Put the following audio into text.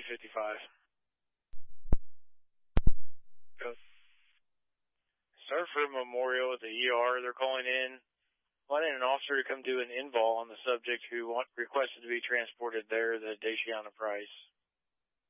E55. Go. Surfer Memorial at the ER. They're calling in, wanting an officer to come do an invol on the subject who requested to be transported there, the Daciana Price.